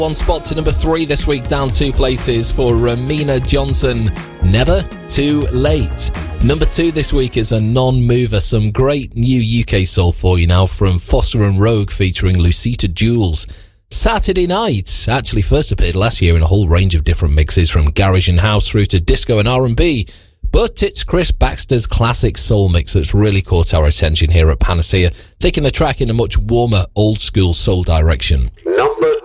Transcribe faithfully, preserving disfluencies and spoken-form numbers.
One spot to number three this week, down two places for Ramina Johnson. Never Too Late. Number two this week is a non-mover. Some great new U K soul for you now from Foster and Rogue featuring Lucita Jules. Saturday Night actually first appeared last year in a whole range of different mixes from garage and house through to disco and R and B. But it's Chris Baxter's classic soul mix that's really caught our attention here at Panacea, taking the track in a much warmer, old-school soul direction. Number